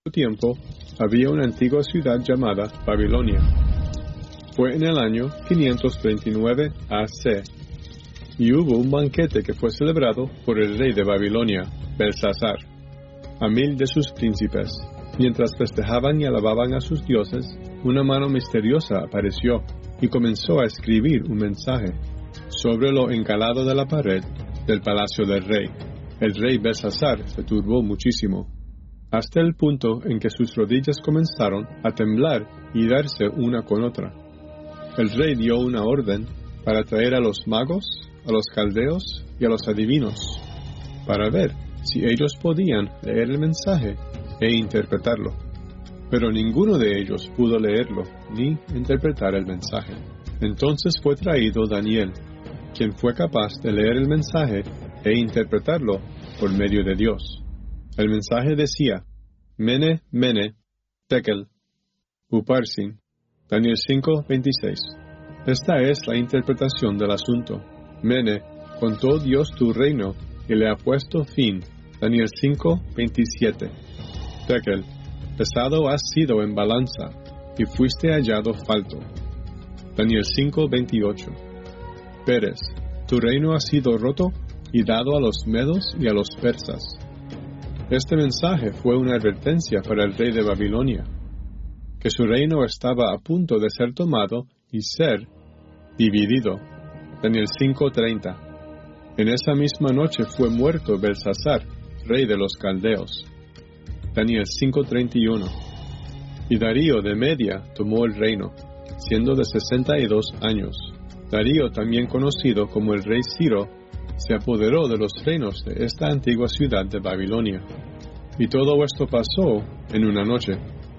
tiempo había una antigua ciudad llamada Babilonia. Fue en el año 539 AC, y hubo un banquete que fue celebrado por el rey de Babilonia, Belsasar, a 1000 de sus príncipes. Mientras festejaban y alababan a sus dioses, una mano misteriosa apareció y comenzó a escribir un mensaje sobre lo encalado de la pared del palacio del rey. El rey Belsasar se turbó muchísimo, hasta el punto en que sus rodillas comenzaron a temblar y darse una con otra. El rey dio una orden para traer a los magos, a los caldeos y a los adivinos, para ver si ellos podían leer el mensaje e interpretarlo. Pero ninguno de ellos pudo leerlo ni interpretar el mensaje. Entonces fue traído Daniel, quien fue capaz de leer el mensaje e interpretarlo por medio de Dios. El mensaje decía: Mene, Mene, Tekel, Uparsin. Daniel 5:26. Esta es la interpretación del asunto. Mene, contó Dios tu reino y le ha puesto fin. Daniel 5:27. Tekel, pesado has sido en balanza y fuiste hallado falto. Daniel 5:28. Peres, tu reino ha sido roto y dado a los medos y a los persas. Este mensaje fue una advertencia para el rey de Babilonia, que su reino estaba a punto de ser tomado y ser dividido. Daniel 5:30. En esa misma noche fue muerto Belsasar, rey de los caldeos. Daniel 5:31. Y Darío de Media tomó el reino, siendo de 62 años. Darío, también conocido como el rey Ciro, se apoderó de los reinos de esta antigua ciudad de Babilonia. Y todo esto pasó en una noche.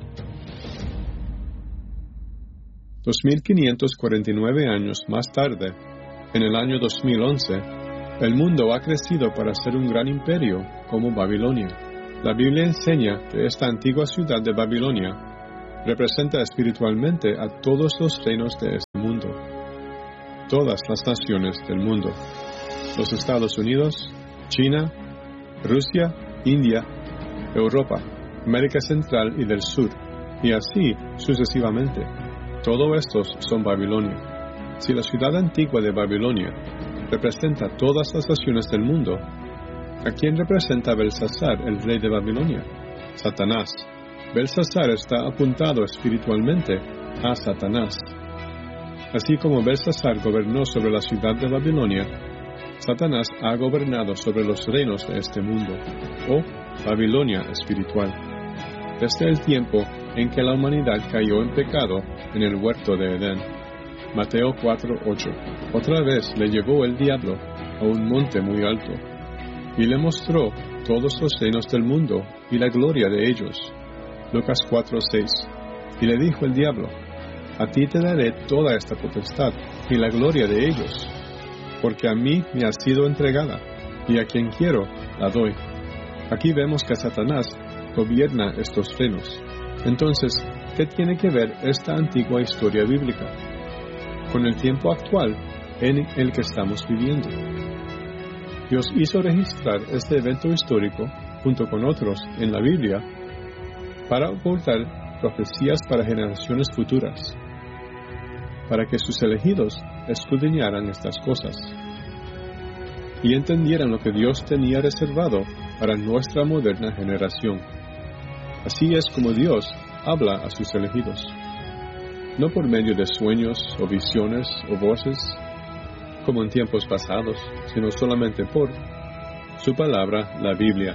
2549 años más tarde, en el año 2011, el mundo ha crecido para ser un gran imperio como Babilonia. La Biblia enseña que esta antigua ciudad de Babilonia representa espiritualmente a todos los reinos de este mundo, todas las naciones del mundo: los Estados Unidos, China, Rusia, India, Europa, América Central y del Sur, y así sucesivamente. Todos estos son Babilonia. Si la ciudad antigua de Babilonia representa todas las naciones del mundo, ¿a quién representa Belsasar, el rey de Babilonia? Satanás. Belsasar está apuntado espiritualmente a Satanás. Así como Belsasar gobernó sobre la ciudad de Babilonia, Satanás ha gobernado sobre los reinos de este mundo, o Babilonia espiritual, desde el tiempo en que la humanidad cayó en pecado en el huerto de Edén. Mateo 4:8. Otra vez le llevó el diablo a un monte muy alto, y le mostró todos los reinos del mundo y la gloria de ellos. Lucas 4:6. Y le dijo el diablo: a ti te daré toda esta potestad y la gloria de ellos, porque a mí me ha sido entregada, y a quien quiero la doy. Aquí vemos que Satanás gobierna estos reinos. Entonces, ¿qué tiene que ver esta antigua historia bíblica con el tiempo actual en el que estamos viviendo? Dios hizo registrar este evento histórico, junto con otros en la Biblia, para ocultar profecías para generaciones futuras, para que sus elegidos escudriñaran estas cosas y entendieran lo que Dios tenía reservado para nuestra moderna generación. Así es como Dios habla a sus elegidos, no por medio de sueños o visiones o voces, como en tiempos pasados, sino solamente por su palabra, la Biblia.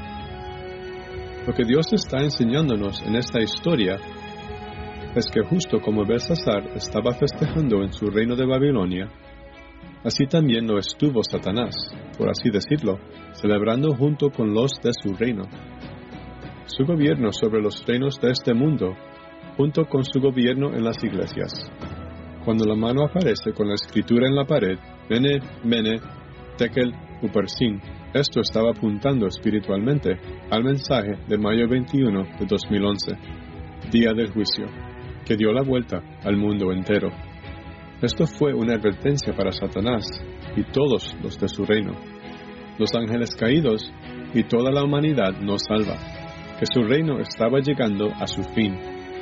Lo que Dios está enseñándonos en esta historia es que justo como Belsasar estaba festejando en su reino de Babilonia, así también lo estuvo Satanás, por así decirlo, celebrando junto con los de su reino. Su gobierno sobre los reinos de este mundo, junto con su gobierno en las iglesias. Cuando la mano aparece con la escritura en la pared, Mene, Mene, Tekel, Uparsin, esto estaba apuntando espiritualmente al mensaje de mayo 21 de 2011, Día del Juicio, que dio la vuelta al mundo entero. Esto fue una advertencia para Satanás y todos los de su reino, los ángeles caídos y toda la humanidad no salva, que su reino estaba llegando a su fin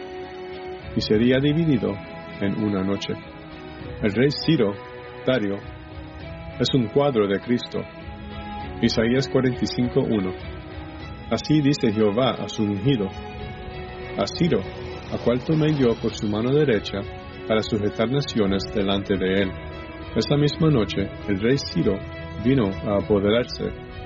y sería dividido en una noche. El rey Ciro, Dario, es un cuadro de Cristo. Isaías 45:1. Así dice Jehová a su ungido, a Ciro, a cual tomé yo por su mano derecha, para sujetar naciones delante de él. Esa misma noche, el rey Ciro vino a apoderarse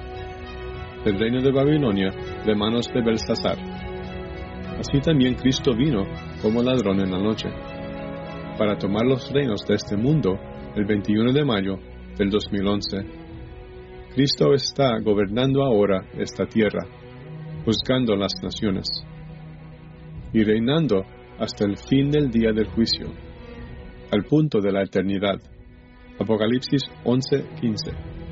del reino de Babilonia de manos de Belsasar. Así también Cristo vino como ladrón en la noche, para tomar los reinos de este mundo el 21 de mayo del 2011. Cristo está gobernando ahora esta tierra, juzgando las naciones y reinando hasta el fin del día del juicio, al punto de la eternidad. Apocalipsis 11:15.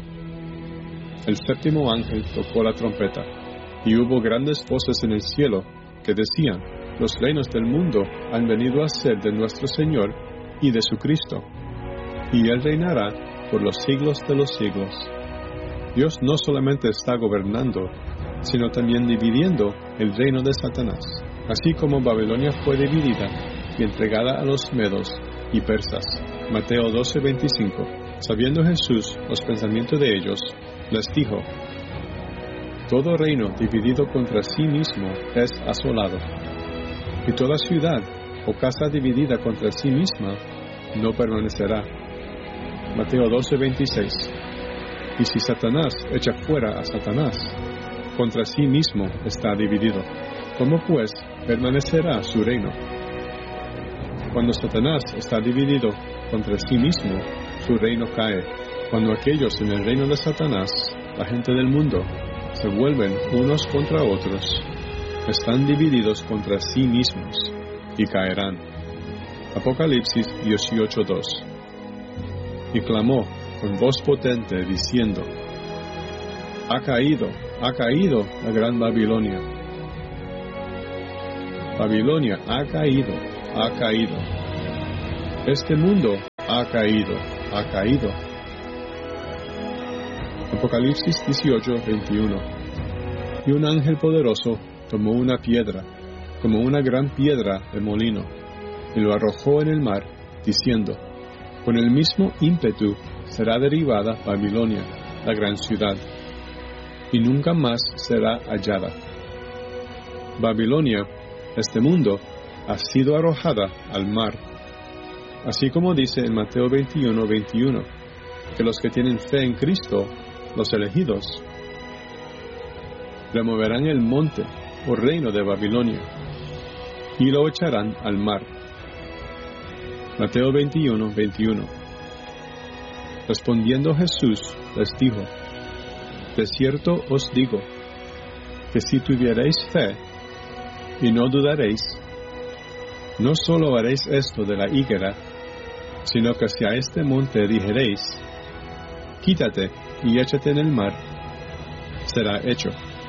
El séptimo ángel tocó la trompeta, y hubo grandes voces en el cielo que decían: los reinos del mundo han venido a ser de nuestro Señor y de su Cristo, y Él reinará por los siglos de los siglos. Dios no solamente está gobernando, sino también dividiendo el reino de Satanás, así como Babilonia fue dividida y entregada a los medos y persas. Mateo 12:25. Sabiendo Jesús los pensamientos de ellos, les dijo: todo reino dividido contra sí mismo es asolado, y toda ciudad o casa dividida contra sí misma no permanecerá. Mateo 12:26. Y si Satanás echa fuera a Satanás, contra sí mismo está dividido. ¿Cómo pues permanecerá su reino? Cuando Satanás está dividido contra sí mismo, su reino cae. Cuando aquellos en el reino de Satanás, la gente del mundo, se vuelven unos contra otros, están divididos contra sí mismos y caerán. Apocalipsis 18:2. Y clamó con voz potente diciendo: ha caído la gran Babilonia. Babilonia ha caído. Este mundo ha caído. Apocalipsis 18:21. Y un ángel poderoso tomó una piedra, como una gran piedra de molino, y lo arrojó en el mar, diciendo: con el mismo ímpetu será derribada Babilonia, la gran ciudad, y nunca más será hallada. Babilonia, este mundo, ha sido arrojada al mar. Así como dice en Mateo 21:21, que los que tienen fe en Cristo, los elegidos, removerán el monte o reino de Babilonia y lo echarán al mar. Mateo 21:21. Respondiendo Jesús les dijo: de cierto os digo, que si tuviereis fe y no dudaréis, no solo haréis esto de la higuera, sino que si a este monte dijereis: quítate y échate en el mar, será hecho.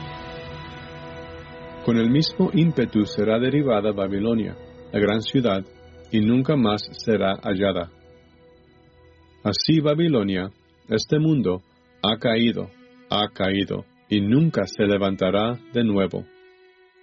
Con el mismo ímpetu será derribada Babilonia, la gran ciudad, y nunca más será hallada. Así Babilonia, este mundo, ha caído, y nunca se levantará de nuevo.